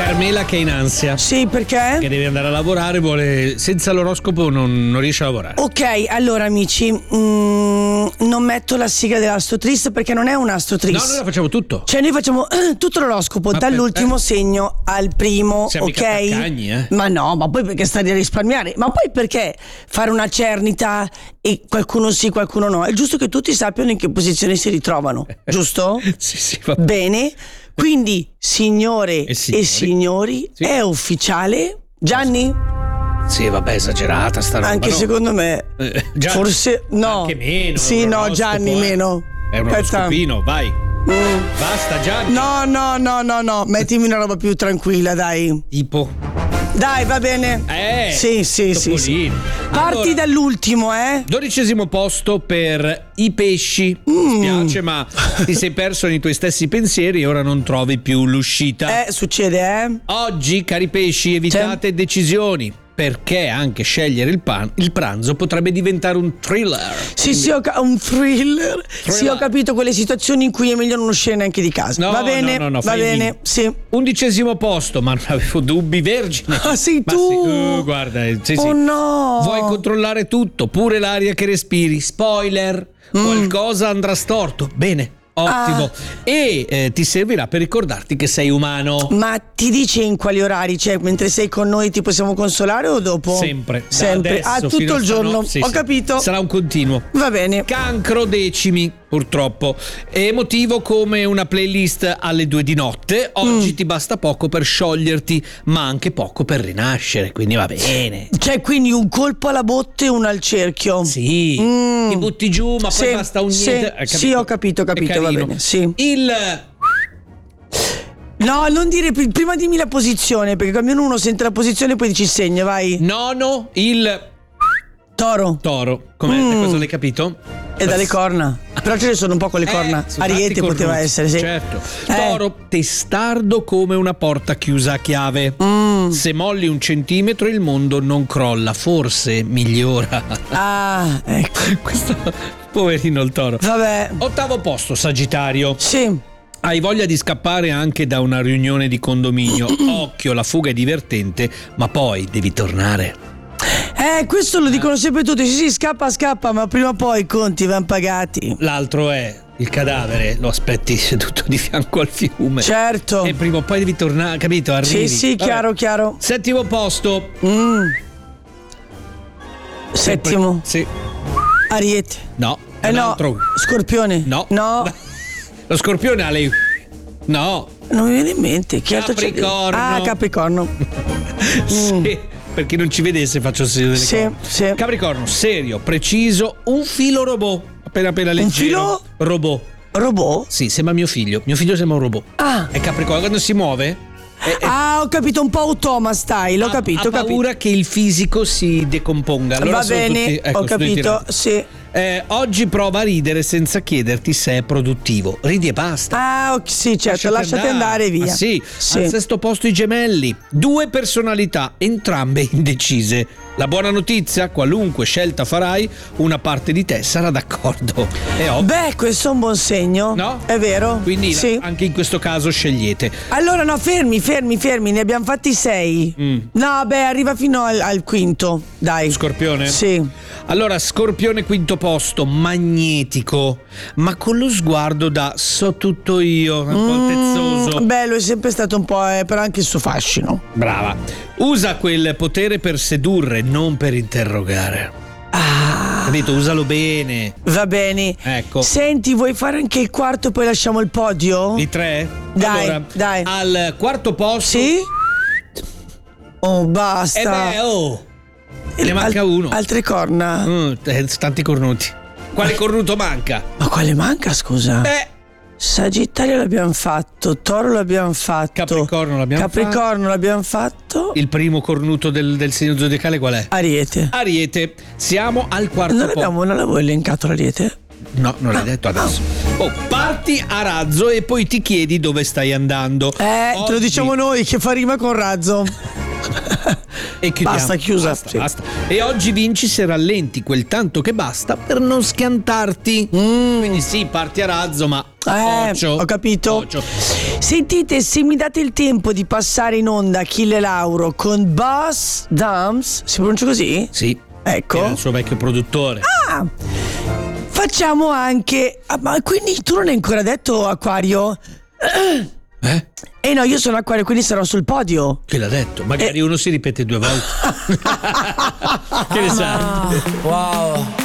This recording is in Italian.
Carmela che è in ansia. Sì, perché? Che deve andare a lavorare, senza l'oroscopo non riesce a lavorare. Ok, allora amici, non metto la sigla dell'Astro Triste perché non è un Astro Triste. No, noi la facciamo tutto. Cioè noi facciamo tutto l'oroscopo, dall'ultimo segno al primo, siamo ok? Taccagni, Ma no, ma poi perché stare a risparmiare? Ma poi perché fare una cernita e qualcuno sì, qualcuno no? È giusto che tutti sappiano in che posizione si ritrovano, giusto? Sì, va bene. Quindi, signore e signori, sì. È ufficiale. Gianni? Sì, vabbè, esagerata sta roba. Anche no? secondo me. Forse no. Anche meno. Sì, no, Gianni, meno. È un oroscopino, vai. Basta, Gianni. No. Mettimi una roba più tranquilla, dai. Tipo? Dai, va bene. Sì. Parti dall'ultimo, 12° posto per i pesci. Mi spiace, ma ti sei perso nei tuoi stessi pensieri e ora non trovi più l'uscita. Succede, Oggi, cari pesci, evitate decisioni, perché anche scegliere il pranzo potrebbe diventare un thriller. Sì, un thriller. Sì, ho capito quelle situazioni in cui è meglio non uscire neanche di casa. No, va bene, no, va bene, sì. 11° posto, ma non avevo dubbi, Vergine. Ah, sei tu? Sì, guarda, sì. No. Vuoi controllare tutto, pure l'aria che respiri. Spoiler, qualcosa andrà storto. Bene. Ottimo. E ti servirà per ricordarti che sei umano. Ma ti dice in quali orari? Cioè, mentre sei con noi ti possiamo consolare o dopo? Sempre. Tutto il giorno. Sì, Ho capito. Sarà un continuo. Va bene. Cancro, decimi, purtroppo. Emotivo come una playlist alle 2 di notte. Oggi ti basta poco per scioglierti, ma anche poco per rinascere. Quindi va bene. Cioè, quindi un colpo alla botte e uno al cerchio. Sì. Ti butti giù, ma poi basta un niente. Sì, ho capito. Va bene, sì. No, non dire prima dimmi la posizione, perché quando uno sente la posizione poi dici il segno, vai. Nono, il Toro. Come cosa l'hai capito? E dalle corna. Però ce ne sono un po' con le corna. Ariete poteva essere, sì. Certo. Toro, testardo come una porta chiusa a chiave. Se molli 1 centimetro il mondo non crolla, forse migliora. Ah, ecco. Questo poverino il Toro. Vabbè. 8° posto, Sagittario. Sì. Hai voglia di scappare anche da una riunione di condominio. Occhio, la fuga è divertente, ma poi devi tornare. Questo lo dicono sempre tutti. Sì, scappa, ma prima o poi i conti vanno pagati. L'altro è il cadavere, lo aspetti seduto di fianco al fiume. Certo. E prima o poi devi tornare, capito? Arrivi. Sì, chiaro. 7° posto. 7° Sì. Ariete. No. No. Scorpione. No. Lo scorpione ha lei. No. Non mi viene in mente. Chi altro c'è? Capricorno. Capricorno. Sì. Per chi non ci vedesse faccio il segno delle corna. Sì. Capricorno, serio, preciso, un filo robot. Appena leggero. Un filo? Robot. Robot? Sì, sembra mio figlio. Mio figlio sembra un robot. È Capricorno, quando si muove. Ho capito, un po' automa style, ho capito. Ha paura che il fisico si decomponga. Allora va bene, tutti, ho capito, sì. Oggi prova a ridere senza chiederti se è produttivo. Ridi e basta. Sì, certo, lasciati andare via. Sì. Al 6° posto i Gemelli. 2 personalità, entrambe indecise. La buona notizia, qualunque scelta farai, una parte di te sarà d'accordo. È ovvio. Beh, questo è un buon segno. No? È vero. Quindi sì. Anche in questo caso scegliete. Allora no, fermi, ne abbiamo fatti 6. No, arriva fino al 5º, dai. Scorpione? Sì. Allora, Scorpione 5° posto, magnetico, ma con lo sguardo da so tutto io, un po' altezzoso. Bello, è sempre stato un po', però anche il suo fascino. Brava. Usa quel potere per sedurre, non per interrogare. Capito? Usalo bene. Va bene. Ecco. Senti, vuoi fare anche il 4 poi lasciamo il podio? I 3? Dai, dai. Al 4° posto. Sì? Basta. Ne manca uno. Altre corna. Tanti cornuti. Quale cornuto manca? Ma quale manca, scusa? Sagittario l'abbiamo fatto, Toro l'abbiamo fatto, Capricorno l'abbiamo fatto. Il primo cornuto del segno zodiacale qual è? Ariete. Siamo al 4° posto. Non l'avevo elencato l'Ariete? No, non l'hai detto adesso. Parti a razzo e poi ti chiedi dove stai andando. Te lo diciamo noi che fa rima con razzo. E chiudiamo. Basta. E oggi vinci se rallenti quel tanto che basta per non schiantarti. Quindi sì, parti a razzo, ma ho capito. Sentite, se mi date il tempo di passare in onda Achille Lauro con Boss Dams, si pronuncia così? Sì. Ecco. Era il suo vecchio produttore. Facciamo anche. Ma quindi tu non hai ancora detto Aquario? No, io sono Aquario, quindi sarò sul podio. Chi l'ha detto? Magari uno si ripete 2 volte. Che ne sai? Wow.